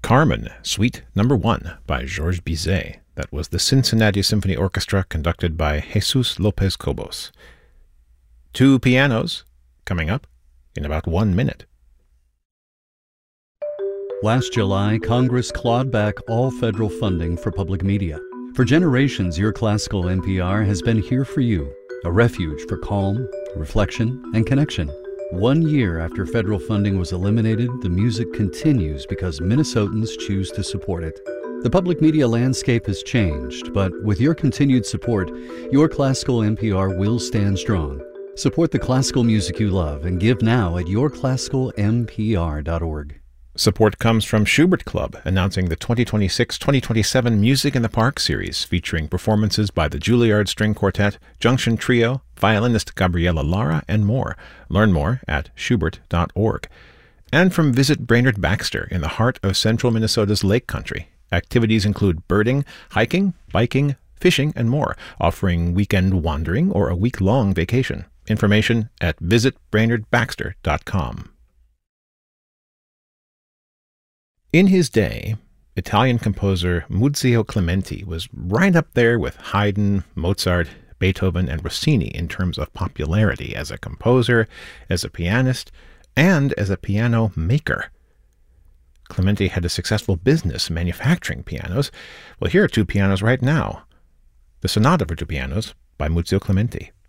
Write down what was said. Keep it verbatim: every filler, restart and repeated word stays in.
Carmen, Suite Number One by Georges Bizet. That was the Cincinnati Symphony Orchestra conducted by Jesus Lopez Cobos. Two pianos coming up in about one minute. Last July, Congress clawed back all federal funding for public media. For generations, Your Classical N P R has been here for you, a refuge for calm, reflection, and connection. One year after federal funding was eliminated, the music continues because Minnesotans choose to support it. The public media landscape has changed, but with your continued support, Your Classical N P R will stand strong. Support the classical music you love and give now at your classical m p r dot org. Support comes from Schubert Club, announcing the twenty twenty-six twenty twenty-seven Music in the Park series, featuring performances by the Juilliard String Quartet, Junction Trio, violinist Gabriela Lara, and more. Learn more at schubert dot org. And from Visit Brainerd Baxter in the heart of central Minnesota's Lake Country. Activities include birding, hiking, biking, fishing, and more, offering weekend wandering or a week-long vacation. Information at visit brainerd baxter dot com. In his day, Italian composer Muzio Clementi was right up there with Haydn, Mozart, Beethoven, and Rossini in terms of popularity as a composer, as a pianist, and as a piano maker. Clementi had a successful business manufacturing pianos. Well, here are two pianos right now. The Sonata for Two Pianos by Muzio Clementi.